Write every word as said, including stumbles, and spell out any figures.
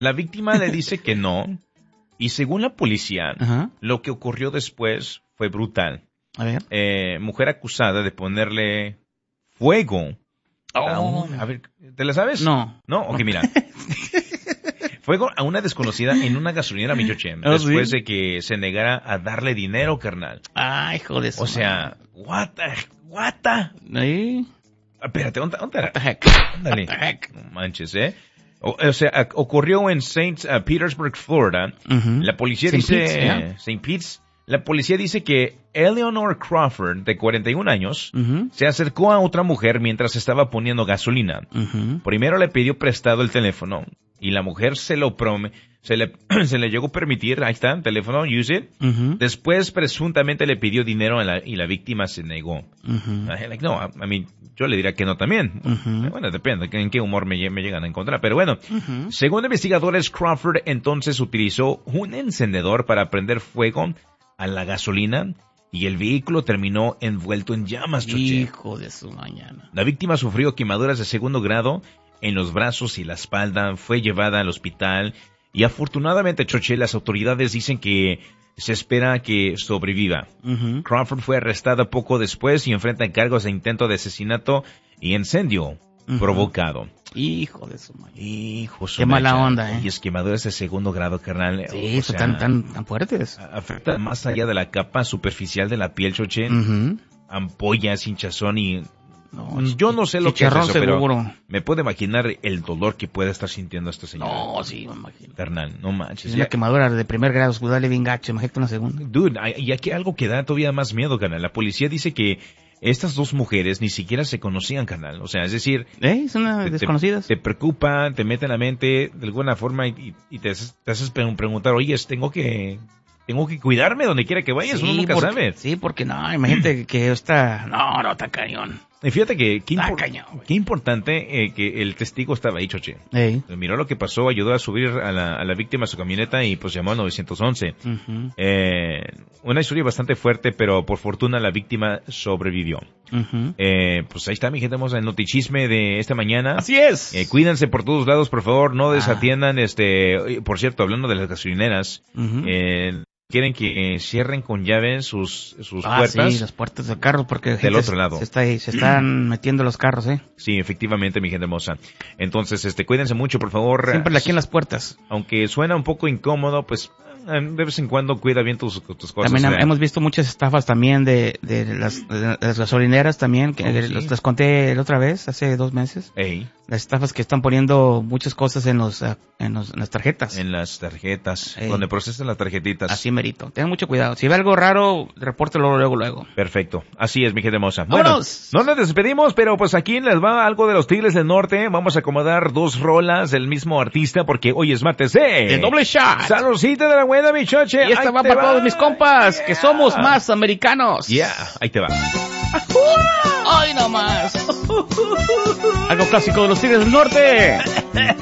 La víctima le dice que no, y según la policía, Ajá. lo que ocurrió después fue brutal. A ver. Eh, mujer acusada de ponerle fuego. A, Oh. un, a ver, ¿te la sabes? No. No, ok, mira. Fuego a una desconocida en una gasolinera, mi choche, ¿Oh, después sí? de que se negara a darle dinero, carnal. Ay, hijo de su O sea, what the, what the... ¿Eh? Espérate, ¿dónde, dónde What the heck? Ándale. What the heck? No manches, ¿eh? O, o sea, ocurrió en Saint uh, Petersburg, Florida. Uh-huh. La policía Saint dice... Pete's, yeah. Saint Pete's. La policía dice que Eleanor Crawford, de cuarenta y un años, Uh-huh. se acercó a otra mujer mientras estaba poniendo gasolina. Uh-huh. Primero le pidió prestado el teléfono y la mujer se lo prome, se le, se le llegó a permitir, ahí está, el teléfono, use it. Uh-huh. Después presuntamente le pidió dinero a la, y la víctima se negó. Uh-huh. I like, no, I mean, yo le diría que no también. Uh-huh. Bueno, depende en qué humor me, me llegan a encontrar. Pero bueno, Uh-huh. según investigadores, Crawford entonces utilizó un encendedor para prender fuego a la gasolina y el vehículo terminó envuelto en llamas, choche. Hijo de su mañana. La víctima sufrió quemaduras de segundo grado en los brazos y la espalda, fue llevada al hospital y afortunadamente, choche, las autoridades dicen que se espera que sobreviva. Uh-huh. Crawford fue arrestada poco después y enfrenta cargos de intento de asesinato y incendio Uh-huh. provocado. Hijo de su mañana. Hijo, su Qué mala mecha. onda, ¿eh? Y es quemaduras de segundo grado, carnal. Sí, O son sea, tan, tan, tan fuertes. afecta más allá de la capa superficial de la piel, choche. Uh-huh. Ampollas, hinchazón y... No, Yo no sé lo que es chicharrón eso, pero seguro. me puedo imaginar el dolor que puede estar sintiendo esta señora. No, sí, me imagino. Carnal, no manches. Es una Ya- quemadura de primer grado, dale bien gacho, imagínate una segunda. Dude, hay- y aquí algo que da todavía más miedo, carnal. La policía dice que estas dos mujeres ni siquiera se conocían, carnal. O sea, es decir... ¿Eh? ¿Son te- te- desconocidas? Te, preocupa, te mete en la mente de alguna forma y, y- y te, haces, te haces pre- preguntar, oye, tengo que... Tengo que cuidarme donde quiera que vayas, uno nunca porque, sabe. Sí, porque no, imagínate que está... No, no, está cañón. Y fíjate que qué, Está impor- cañón, güey. qué importante eh, que el testigo estaba ahí, choche. Ey. Miró lo que pasó, ayudó a subir a la, a la víctima a su camioneta y pues llamó al nueve once. Ujú, Eh, una historia bastante fuerte, pero por fortuna la víctima sobrevivió. ujú. Eh, pues ahí está, mi gente, vamos al notichisme de esta mañana. Así es. Eh, cuídense por todos lados, por favor, no Ah. desatiendan, este, eh, por cierto, hablando de las gasolineras, Ujú. eh, quieren que eh, cierren con llave sus, sus Ah, puertas. sí, las puertas del carro, porque Del gente otro se- lado. Se, está ahí- se están metiendo los carros, ¿eh? Sí, efectivamente, mi gente hermosa. Entonces, este, cuídense mucho, por favor. Siempre aquí en las puertas. Aunque suena un poco incómodo, pues, eh, de vez en cuando cuida bien tus, tus cosas. También eh. hemos visto muchas estafas también de, de, las, de las gasolineras también, que Oh, les, sí. les conté la otra vez, hace dos meses. Ey, Las estafas que están poniendo muchas cosas en los, ah, en los, en las tarjetas. en las tarjetas, Ey. donde procesan las tarjetitas. Así merito. Tengan mucho cuidado. Si ve algo raro, repórtelo luego, luego. Perfecto. Así es, mi gente hermosa. Bueno, ¡Vámonos! no nos despedimos, pero pues aquí les va algo de los Tigres del Norte. Vamos a acomodar dos rolas del mismo artista porque hoy es martes de... ¡El doble shot! ¡Saludcita de la buena, mi choche! Y esta Ahí va te para todos mis compas, que somos Yeah. más americanos. Ya, ahí te va. ¡Ay, no más! Algo clásico de los Tigres del Norte.